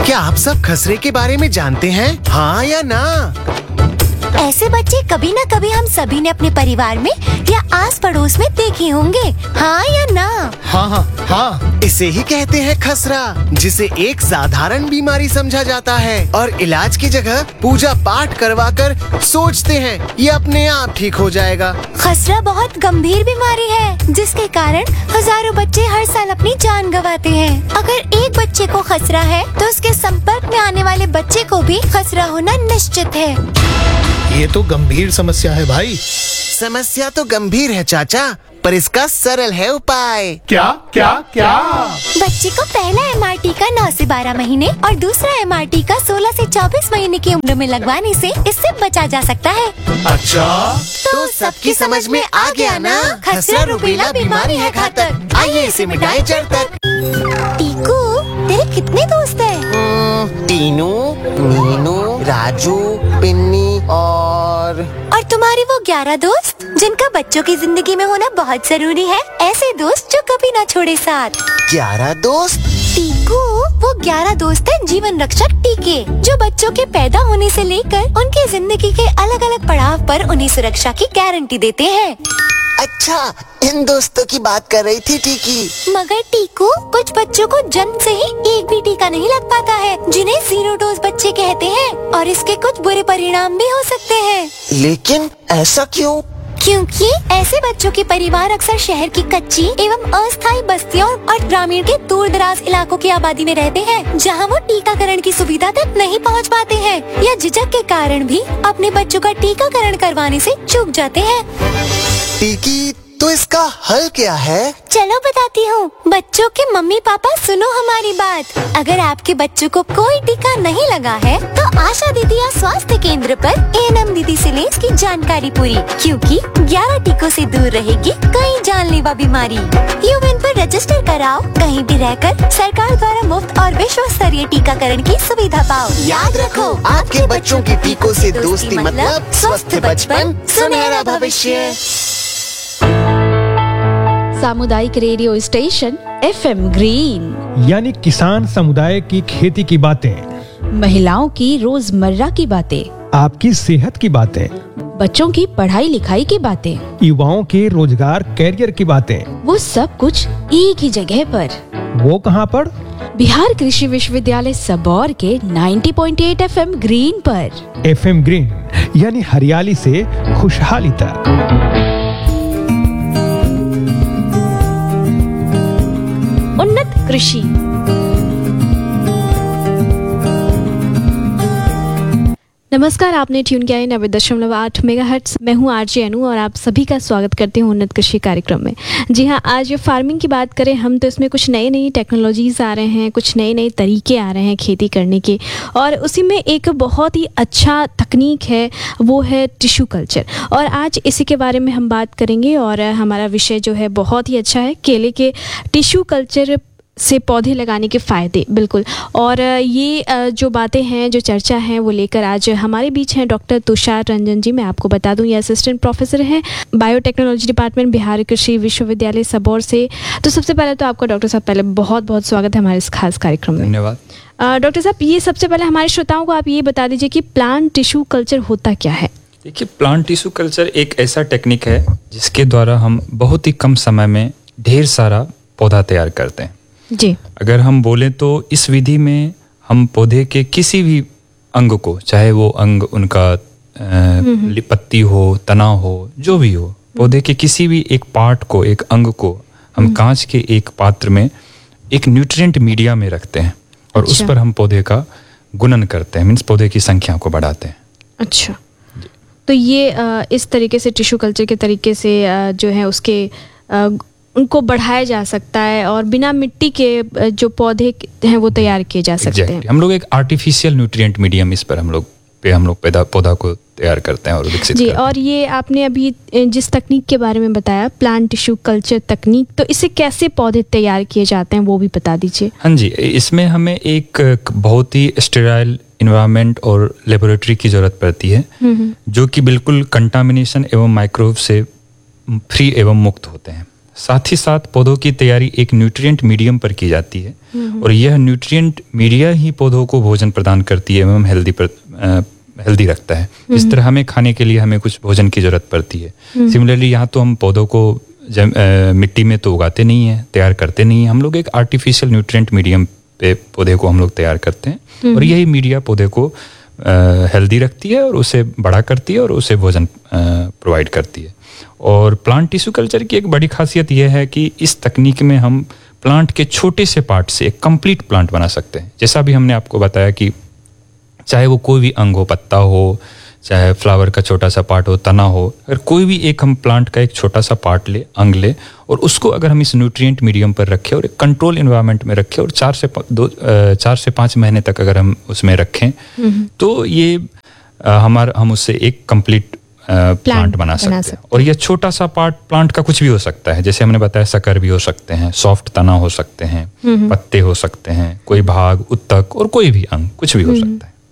क्या आप सब खसरे के बारे में जानते हैं? हाँ या ना? ऐसे बच्चे कभी न कभी हम सभी ने अपने परिवार में या आस पड़ोस में देखे होंगे। हाँ या ना? हाँ। इसे ही कहते हैं खसरा, जिसे एक साधारण बीमारी समझा जाता है और इलाज की जगह पूजा पाठ करवाकर सोचते हैं ये अपने आप ठीक हो जाएगा। खसरा बहुत गंभीर बीमारी है जिसके कारण हजारों बच्चे हर साल अपनी जान गंवाते हैं। अगर एक बच्चे को खसरा है तो उसके संपर्क में आने वाले बच्चे को भी खसरा होना निश्चित है। ये तो गंभीर समस्या है भाई। समस्या तो गंभीर है चाचा, पर इसका सरल है उपाय। क्या? बच्चे को पहला MR टीका 9 से 12 महीने और दूसरा MR टीका 16 से 24 महीने की उम्र में लगवाने से इससे बचा जा सकता है। अच्छा, तो सबकी समझ में आ गया ना? खसरा रुबेला बीमारी है घातक। आइए इसे मिटाएं जड़ तक। टीकू, तेरे कितने दोस्त हैं? टीनू, मीनू, राजू, पिन्नी और तुम्हारे वो 11 दोस्त जिनका बच्चों की जिंदगी में होना बहुत जरूरी है। ऐसे दोस्त जो कभी ना छोड़े साथ। 11 दोस्त? टीकू, वो 11 दोस्त हैं जीवन रक्षक टीके, जो बच्चों के पैदा होने से लेकर उनकी जिंदगी के अलग अलग पड़ाव पर उन्हें सुरक्षा की गारंटी देते हैं। अच्छा, इन दोस्तों की बात कर रही थी टीकी। मगर टीकू, कुछ बच्चों को जन्म से ही एक भी टीका नहीं लग पाता है, जिन्हें 0 डोज बच्चे कहते हैं, और इसके कुछ बुरे परिणाम भी हो सकते हैं। लेकिन ऐसा क्यों? क्योंकि ऐसे बच्चों के परिवार अक्सर शहर की कच्ची एवं अस्थायी बस्तियों और ग्रामीण के दूर दराज इलाकों की आबादी में रहते हैं, जहां वो टीकाकरण की सुविधा तक नहीं पहुंच पाते हैं या झिझक के कारण भी अपने बच्चों का टीकाकरण करवाने से चूक जाते हैं। टीकी, तो इसका हल क्या है? चलो बताती हूँ। बच्चों के मम्मी पापा सुनो हमारी बात। अगर आपके बच्चों को कोई टीका नहीं लगा है तो आशा दीदी या स्वास्थ्य केंद्र पर ANM दीदी से ले इसकी जानकारी पूरी, क्योंकि 11 टीकों से दूर रहेगी कई जानलेवा बीमारी। यूएन पर रजिस्टर कराओ, कहीं भी रहकर सरकार द्वारा मुफ्त और विश्व स्तरीय टीकाकरण की सुविधा पाओ। याद रखो, आपके बच्चों की टीकों से दोस्ती मतलब स्वस्थ बचपन, सुनहरा भविष्य। सामुदायिक रेडियो स्टेशन FM ग्रीन, यानी किसान समुदाय की खेती की बातें, महिलाओं की रोजमर्रा की बातें, आपकी सेहत की बातें, बच्चों की पढ़ाई लिखाई की बातें, युवाओं के रोजगार कैरियर की बातें, वो सब कुछ एक ही जगह पर। वो कहाँ पर? बिहार कृषि विश्वविद्यालय सबौर के 90.8 FM ग्रीन पर। FM ग्रीन यानी हरियाली से खुशहाली तक। उन्नत कृषि। नमस्कार, आपने ट्यून किया है 90.8 मेगाहर्ट्ज। मैं हूँ RJ अनु और आप सभी का स्वागत करती हूँ उन्नत कृषि कार्यक्रम में। जी हाँ, आज फार्मिंग की बात करें हम तो इसमें कुछ नई नई टेक्नोलॉजीज़ आ रहे हैं, कुछ नए नए तरीके आ रहे हैं खेती करने के, और उसी में एक बहुत ही अच्छा तकनीक है, वो है टिश्यू कल्चर। और आज इसी के बारे में हम बात करेंगे और हमारा विषय जो है बहुत ही अच्छा है, केले के टिश्यू कल्चर से पौधे लगाने के फ़ायदे। बिल्कुल, और ये जो बातें हैं, जो चर्चा है, वो लेकर आज हमारे बीच हैं डॉक्टर तुषार रंजन जी। मैं आपको बता दूं, ये असिस्टेंट प्रोफेसर हैं बायोटेक्नोलॉजी डिपार्टमेंट, बिहार कृषि विश्वविद्यालय सबौर से। तो सबसे पहले तो आपका डॉक्टर साहब पहले बहुत बहुत स्वागत है हमारे इस खास कार्यक्रम में। धन्यवाद। डॉक्टर साहब, ये सबसे पहले हमारे श्रोताओं को आप ये बता दीजिए कि प्लांट टिश्यू कल्चर होता क्या है? देखिए, प्लांट टिश्यू कल्चर एक ऐसा टेक्निक है जिसके द्वारा हम बहुत ही कम समय में ढेर सारा पौधा तैयार करते हैं जी। अगर हम बोलें तो इस विधि में हम पौधे के किसी भी अंग को, चाहे वो अंग उनका पत्ती हो, तना हो, जो भी हो, पौधे के किसी भी एक पार्ट को, एक अंग को हम कांच के एक पात्र में एक न्यूट्रिएंट मीडिया में रखते हैं और उस पर हम पौधे का गुणन करते हैं, मीन्स पौधे की संख्या को बढ़ाते हैं। अच्छा, तो ये इस तरीके से टिश्यू कल्चर के तरीके से जो है उसके उनको बढ़ाया जा सकता है और बिना मिट्टी के जो पौधे हैं वो तैयार किए जा सकते हैं। हम लोग एक आर्टिफिशियल न्यूट्रिएंट मीडियम इस पर हम लोग पौधा को तैयार करते हैं और विकसित करते हैं। और ये आपने अभी जिस तकनीक के बारे में बताया, प्लांट टिश्यू कल्चर तकनीक, तो इससे कैसे पौधे तैयार किए जाते हैं वो भी बता दीजिए। हाँ जी, इसमें हमें एक बहुत ही स्टेराइल इन्वायरमेंट और लेबोरेटरी की जरूरत पड़ती है, जो कि बिल्कुल कंटामिनेशन एवं माइक्रोब से फ्री एवं मुक्त होते हैं। साथ ही साथ पौधों की तैयारी एक न्यूट्रिएंट मीडियम पर की जाती है और यह न्यूट्रिएंट मीडिया ही पौधों को भोजन प्रदान करती है एवं हेल्दी रखता है। इस तरह हमें खाने के लिए हमें कुछ भोजन की जरूरत पड़ती है। सिमिलरली यहाँ तो हम पौधों को मिट्टी में तो उगाते नहीं है, तैयार करते नहीं है, हम लोग एक आर्टिफिशियल न्यूट्रिएंट मीडियम पे पौधे को हम लोग तैयार करते हैं और यही मीडिया पौधे को हेल्दी रखती है और उसे बड़ा करती है और उसे भोजन प्रोवाइड करती है। और प्लांट टिश्यू कल्चर की एक बड़ी खासियत यह है कि इस तकनीक में हम प्लांट के छोटे से पार्ट से एक कंप्लीट प्लांट बना सकते हैं। जैसा भी हमने आपको बताया कि चाहे वो कोई भी अंग हो, पत्ता हो, चाहे फ्लावर का छोटा सा पार्ट हो, तना हो, अगर कोई भी एक हम प्लांट का एक छोटा सा पार्ट ले, अंग ले और उसको अगर हम इस न्यूट्रिएंट मीडियम पर रखें और एक कंट्रोल एनवायरनमेंट में रखें और 4 से 5 महीने तक अगर हम उसमें रखें तो ये हम उससे एक कंप्लीट प्लांट बना सकते हैं। और यह छोटा सा पार्ट प्लांट का कुछ भी हो सकता है, जैसे हमने बताया शक्कर भी हो सकते हैं, सॉफ्ट तना हो सकते हैं, पत्ते हो सकते हैं, कोई भाग, उत्तक और कोई भी अंग, कुछ भी हो सकता है।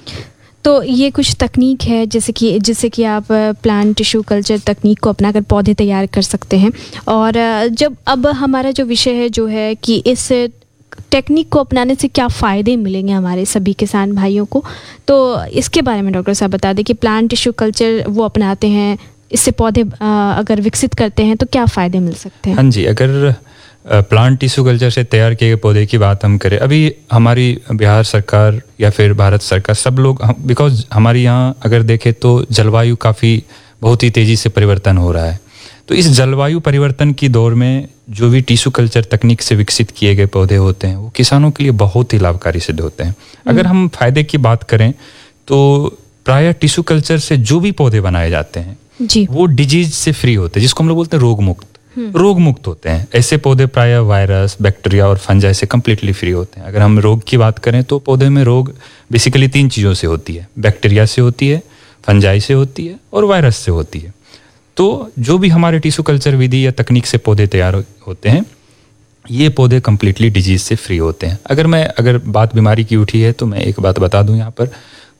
तो ये कुछ तकनीक है जिससे कि आप प्लांट टिश्यू कल्चर तकनीक को अपनाकर पौधे तैयार कर सकते हैं। और जब अब हमारा जो विषय है जो है कि इस टेक्निक को अपनाने से क्या फ़ायदे मिलेंगे हमारे सभी किसान भाइयों को, तो इसके बारे में डॉक्टर साहब बता दें कि प्लांट टिश्यू कल्चर वो अपनाते हैं, इससे पौधे अगर विकसित करते हैं तो क्या फ़ायदे मिल सकते हैं? हाँ जी, अगर प्लांट टिश्यू कल्चर से तैयार किए गए पौधे की बात हम करें, अभी हमारी बिहार सरकार या फिर भारत सरकार सब लोग, बिकॉज हमारे यहाँ अगर देखें तो जलवायु काफ़ी बहुत ही तेज़ी से परिवर्तन हो रहा है, तो इस जलवायु परिवर्तन की दौर में जो भी टिश्यू कल्चर तकनीक से विकसित किए गए पौधे होते हैं वो किसानों के लिए बहुत ही लाभकारी सिद्ध होते हैं। अगर हम फायदे की बात करें तो प्रायः टिश्यू कल्चर से जो भी पौधे बनाए जाते हैं जी, वो डिजीज से फ्री होते हैं, जिसको हम लोग बोलते हैं रोग मुक्त होते हैं। ऐसे पौधे प्रायः वायरस, बैक्टीरिया और फंजाई से कम्प्लीटली फ्री होते हैं। अगर हम रोग की बात करें तो पौधे में रोग बेसिकली 3 चीज़ों से होती है, बैक्टीरिया से होती है, फंजाई से होती है और वायरस से होती है। तो जो भी हमारे टिश्यू कल्चर विधि या तकनीक से पौधे तैयार होते हैं ये पौधे कम्प्लीटली डिजीज से फ्री होते हैं। अगर बात बीमारी की उठी है तो मैं एक बात बता दूं यहाँ पर,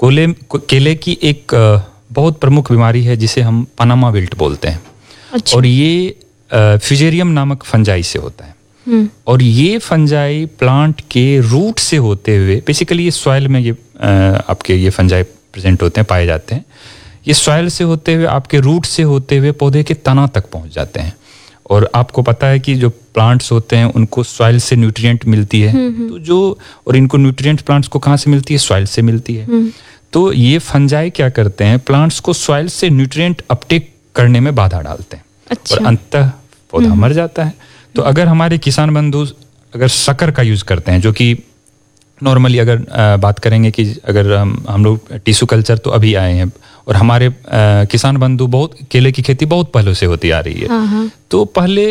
केले की एक बहुत प्रमुख बीमारी है जिसे हम पनामा विल्ट बोलते हैं। अच्छा। और ये फ्यूजेरियम नामक फंजाई से होता है और ये फंजाई प्लांट के रूट से होते हुए, बेसिकली ये सॉइल में ये आपके ये फंजाई प्रेजेंट होते हैं, पाए जाते हैं। ये सॉइल से होते हुए, आपके रूट से होते हुए पौधे के तना तक पहुंच जाते हैं। और आपको पता है कि जो प्लांट्स होते हैं उनको सॉइल से न्यूट्रिएंट मिलती है, तो और इनको न्यूट्रिएंट प्लांट्स को कहाँ से मिलती है? सॉइल से मिलती है। तो ये फंजाई क्या करते हैं, प्लांट्स को सॉइल से न्यूट्रिएंट अपटेक करने में बाधा डालते हैं। अच्छा। और अंततः पौधा मर जाता है। तो अगर हमारे किसान बंधु अगर शक्कर का यूज करते हैं, जो कि नॉर्मली अगर बात करेंगे कि अगर हम लोग टिश्यू कल्चर तो अभी आए हैं और हमारे किसान बंधु बहुत केले की खेती बहुत पहले से होती आ रही है। तो पहले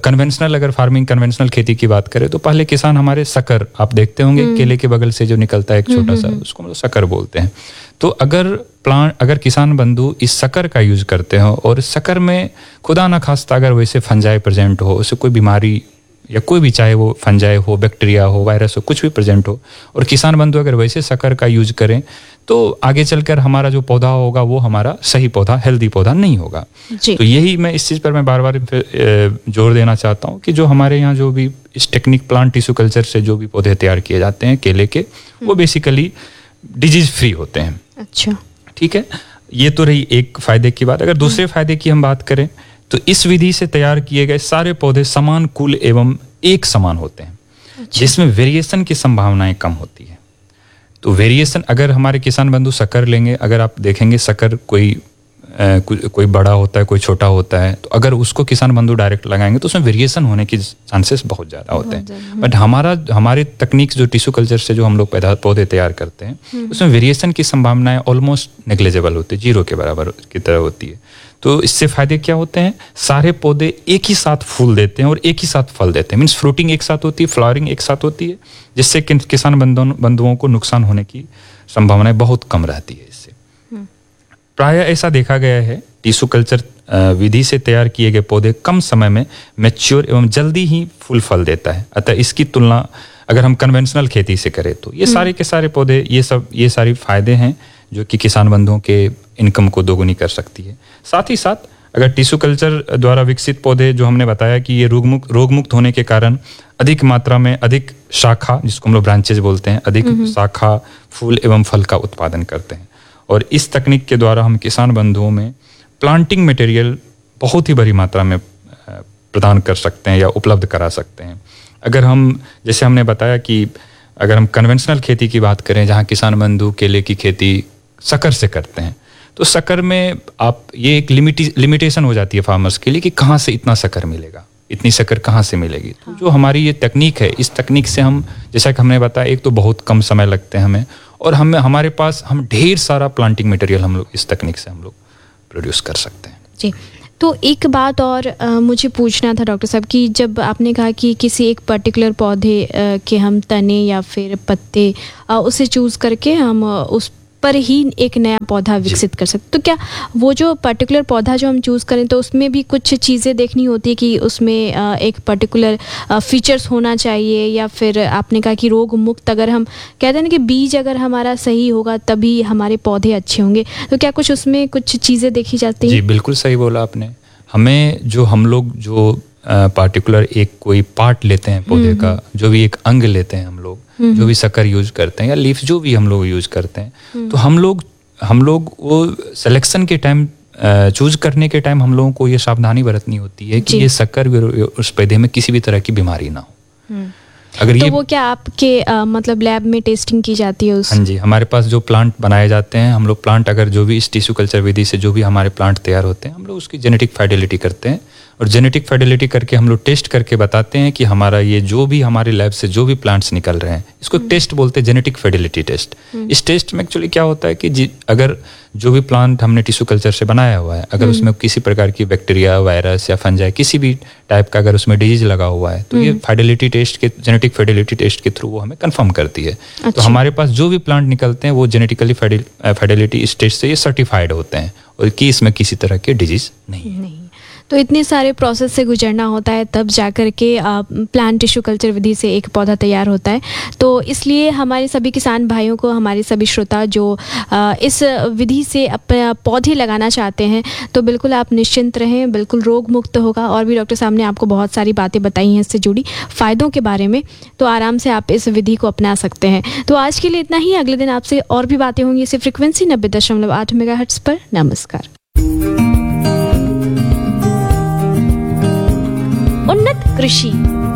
कन्वेंशनल खेती की बात करें तो पहले किसान हमारे शक्कर, आप देखते होंगे केले के बगल से जो निकलता है एक छोटा सा, उसको मतलब शक्कर बोलते हैं। तो अगर किसान बंधु इस शक्कर का यूज करते हो और शक्कर में खुदा न खास्ता अगर वैसे फंजाई प्रेजेंट हो, उससे कोई बीमारी या कोई भी, चाहे वो फंजाई हो, बैक्टीरिया हो, वायरस हो, कुछ भी प्रेजेंट हो, और किसान बंधु अगर वैसे शक्कर का यूज करें तो आगे चलकर हमारा जो पौधा होगा वो हमारा सही पौधा, हेल्दी पौधा नहीं होगा। तो यही मैं इस चीज़ पर मैं बार बार जोर देना चाहता हूँ कि जो हमारे यहाँ जो भी इस टेक्निक प्लांट टिश्यू कल्चर से जो भी पौधे तैयार किए जाते हैं केले के, वो बेसिकली डिजीज फ्री होते हैं। अच्छा, ठीक है। ये तो रही एक फायदे की बात। अगर दूसरे फायदे की हम बात करें तो इस विधि से तैयार किए गए सारे पौधे समान कुल एवं एक समान होते हैं। अच्छा। जिसमें वेरिएशन की संभावनाएं कम होती है। तो वेरिएशन, अगर हमारे किसान बंधु शक्कर लेंगे, अगर आप देखेंगे शक्कर कोई बड़ा होता है, कोई छोटा होता है, तो अगर उसको किसान बंधु डायरेक्ट लगाएंगे तो उसमें वेरिएशन होने की चांसेस बहुत ज़्यादा होते हैं। बट हमारे तकनीक जो टिश्यू कल्चर से जो हम लोग पौधे तैयार करते हैं उसमें वेरिएशन की संभावनाएं ऑलमोस्ट नेग्लिजिबल होती है, 0 के बराबर की तरह होती है। तो इससे फायदे क्या होते हैं, सारे पौधे एक ही साथ फूल देते हैं और एक ही साथ फल देते हैं। मीन्स फ्रूटिंग एक साथ होती है, फ्लावरिंग एक साथ होती है, जिससे किसान बंधुओं को नुकसान होने की संभावनाएं बहुत कम रहती है। इससे प्रायः ऐसा देखा गया है टिश्यू कल्चर विधि से तैयार किए गए पौधे कम समय में मैच्योर एवं जल्दी ही फूल फल देता है। अतः इसकी तुलना अगर हम कन्वेंशनल खेती से करें तो ये सारे के सारे पौधे, ये सारी फायदे हैं जो कि किसान बंधुओं के इनकम को दोगुनी कर सकती है। साथ ही साथ अगर टिश्यू कल्चर द्वारा विकसित पौधे जो हमने बताया कि ये रोग मुक्त होने के कारण अधिक मात्रा में अधिक शाखा, जिसको हम लोग ब्रांचेज बोलते हैं, अधिक शाखा, फूल एवं फल का उत्पादन करते हैं। और इस तकनीक के द्वारा हम किसान बंधुओं में प्लांटिंग मटेरियल बहुत ही बड़ी मात्रा में प्रदान कर सकते हैं या उपलब्ध करा सकते हैं। अगर हम, जैसे हमने बताया कि अगर हम कन्वेंशनल खेती की बात करें, जहाँ किसान बंधु केले की खेती शक्कर से करते हैं, तो शक्कर में आप ये एक लिमिटेशन हो जाती है फार्मर्स के लिए कि कहाँ से इतना शक्कर मिलेगा, इतनी शक्कर कहाँ से मिलेगी। तो जो हमारी ये तकनीक है, इस तकनीक से हम, जैसा कि हमने बताया, एक तो बहुत कम समय लगते हैं हमें, और हमारे पास हम ढेर सारा प्लांटिंग मटेरियल हम लोग इस तकनीक से हम लोग प्रोड्यूस कर सकते हैं। जी, तो एक बात और मुझे पूछना था डॉक्टर साहब कि जब आपने कहा कि किसी एक पर्टिकुलर पौधे के हम तने या फिर पत्ते उसे चूज़ करके हम उस पर ही एक नया पौधा विकसित कर सकते, तो क्या वो जो पर्टिकुलर पौधा जो हम चूज़ करें तो उसमें भी कुछ चीज़ें देखनी होती है कि उसमें एक पर्टिकुलर फीचर्स होना चाहिए, या फिर आपने कहा कि रोग मुक्त, अगर हम कहते हैं ना कि बीज अगर हमारा सही होगा तभी हमारे पौधे अच्छे होंगे, तो क्या कुछ उसमें कुछ चीज़ें देखी जाती हैं? जी बिल्कुल सही बोला आपने। हमें जो हम लोग जो पार्टिकुलर एक कोई पार्ट लेते हैं पौधे का, जो भी एक अंग लेते हैं हम लोग, जो भी शक्कर यूज करते हैं या लीफ जो भी हम लोग यूज करते हैं, तो हम लोग वो सिलेक्शन के टाइम, चूज करने के टाइम हम लोगों को ये सावधानी बरतनी होती है कि ये शक्कर उस पौधे में किसी भी तरह की बीमारी ना हो। अगर तो वो क्या आपके मतलब लैब में टेस्टिंग की जाती है उस? हाँ जी, हमारे पास जो प्लांट बनाए जाते हैं, हम लोग प्लांट, अगर जो भी इस टिश्यू कल्चर विधि से जो भी हमारे प्लांट तैयार होते हैं, हम लोग उसकी जेनेटिक फाइडेलिटी करते हैं, और जेनेटिक फाइडेलिटी करके हम लोग टेस्ट करके बताते हैं कि हमारा ये जो भी हमारे लैब से जो भी प्लांट्स निकल रहे हैं, इसको एक टेस्ट बोलते हैं, जेनेटिक फाइडेलिटी टेस्ट। इस टेस्ट में एक्चुअली क्या होता है कि अगर जो भी प्लांट हमने टिश्यू कल्चर से बनाया हुआ है, अगर उसमें किसी प्रकार की बैक्टीरिया, वायरस या फंजाई, किसी भी टाइप का अगर उसमें डिजीज लगा हुआ है, तो ये फाइडेलिटी टेस्ट के, जेनेटिक फाइडेलिटी टेस्ट के थ्रू वो हमें कंफर्म करती है। अच्छा। तो हमारे पास जो भी प्लांट निकलते हैं वो जेनेटिकली फाइडेलिटी इस टेस्ट से ये सर्टिफाइड होते हैं, और कि इसमें किसी तरह के डिजीज नहीं है। तो इतने सारे प्रोसेस से गुजरना होता है तब जाकर के प्लांट टिश्यू कल्चर विधि से एक पौधा तैयार होता है। तो इसलिए हमारे सभी किसान भाइयों को, हमारे सभी श्रोता जो इस विधि से अपने पौधे लगाना चाहते हैं, तो बिल्कुल आप निश्चिंत रहें, बिल्कुल रोग मुक्त होगा। और भी डॉक्टर साहब ने आपको बहुत सारी बातें बताई हैं इससे जुड़ी फ़ायदों के बारे में, तो आराम से आप इस विधि को अपना सकते हैं। तो आज के लिए इतना ही, अगले दिन आपसे और भी बातें होंगी इसी फ्रिक्वेंसी 90.8 मेगाहर्ट्ज़ पर। नमस्कार। उन्नत कृषि।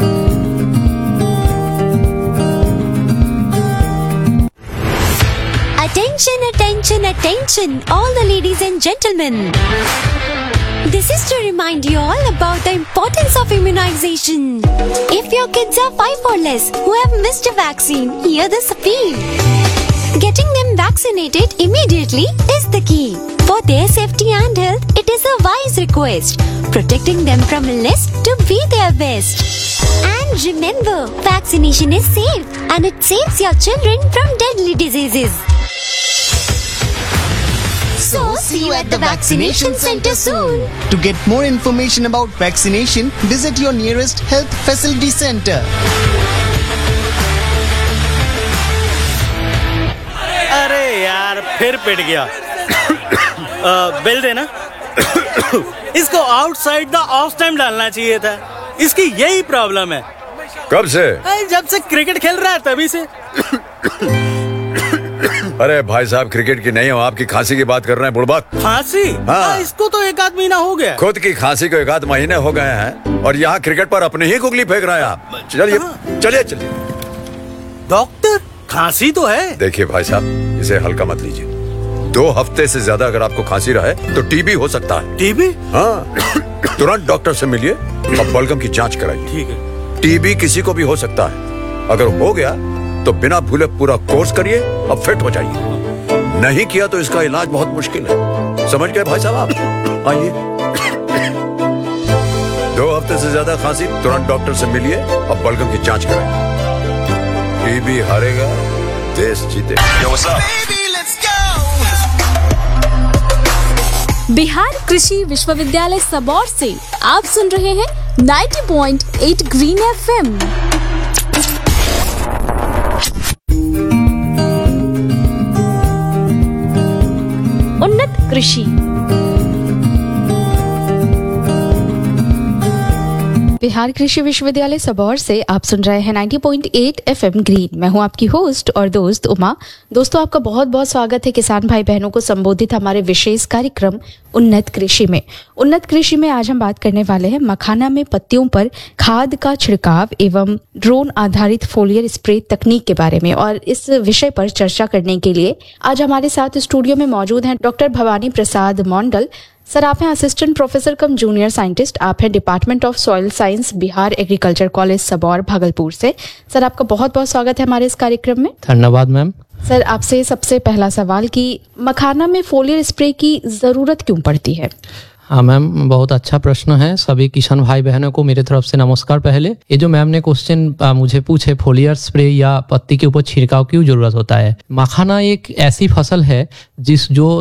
Attention, attention, attention, all the ladies and gentlemen. This is to remind you all about the importance of immunization. If your kids are 5 or less who have missed a vaccine, hear this appeal. Getting them vaccinated immediately is the key. For their safety and health, it is a wise request. Protecting them from illness to be their best. And remember, vaccination is safe and it saves your children from deadly diseases. So, see you at the vaccination center soon. To get more information about vaccination, visit your nearest health facility center. अरे यार, फिर पिट गया। Bill देना। इसको outside the of time डालना चाहिए था। इसकी यही प्रॉब्लम है। कब से? जब से क्रिकेट खेल रहा है तभी से। अरे भाई साहब, क्रिकेट की नहीं हो, आपकी खांसी की बात कर रहे हैं। बुड़बक खांसी? हाँ। इसको तो 1 महीना हो गया। खुद की खांसी को 1 महीने हो गए हैं, और यहाँ क्रिकेट पर अपने ही गुगली फेंक रहे हैं आप। चलिए चलिए चलिए। डॉक्टर, खांसी तो है। देखिए भाई साहब, इसे हल्का मत लीजिए। 2 हफ्ते से ज्यादा अगर आपको खांसी रहे तो टीबी हो सकता है। टीबी? हाँ, तुरंत डॉक्टर से मिलिए और बलगम की जांच कराइए। ठीक है। टीबी किसी को भी हो सकता है। अगर हो गया तो बिना भूले पूरा कोर्स करिए और फिट हो जाइए। नहीं किया तो इसका इलाज बहुत मुश्किल है। समझ गए भाई साहब आप? आइए। 2 हफ्ते से ज्यादा खांसी, तुरंत डॉक्टर से मिलिए और बलगम की जांच कराइए। टीबी हारेगा, देश जीतेगा। बिहार कृषि विश्वविद्यालय सबौर से आप सुन रहे हैं 90.8 ग्रीन FM। उन्नत कृषि। बिहार कृषि विश्वविद्यालय सबौर से आप सुन रहे हैं 90.8 FM ग्रीन। मैं हूं आपकी होस्ट और दोस्त उमा। दोस्तों, आपका बहुत बहुत स्वागत है किसान भाई बहनों को संबोधित हमारे विशेष कार्यक्रम उन्नत कृषि में। उन्नत कृषि में आज हम बात करने वाले हैं मखाना में पत्तियों पर खाद का छिड़काव एवं ड्रोन आधारित फोलियर स्प्रे तकनीक के बारे में। और इस विषय पर चर्चा करने के लिए आज हमारे साथ स्टूडियो में मौजूद हैं डॉक्टर भवानी प्रसाद मंडल। सर, आप हैं असिस्टेंट प्रोफेसर कम जूनियर साइंटिस्ट, आप हैं department of soil science, Bihar agriculture college Sabour, Bhagalpur से। सर, आपका बहुत बहुत स्वागत है हमारे इस कार्यक्रम में। धन्यवाद मैम। सर, आपसे सबसे पहला सवाल कि मखाना में फोलियर स्प्रे की जरूरत क्यों पड़ती है? हाँ मैम, बहुत अच्छा प्रश्न है। सभी किसान भाई बहनों को मेरे तरफ से नमस्कार। पहले ये जो मैम ने क्वेश्चन मुझे पूछे, फोलियर स्प्रे या पत्ती के ऊपर छिड़काव क्यों जरूरत होता है। मखाना एक ऐसी फसल है जो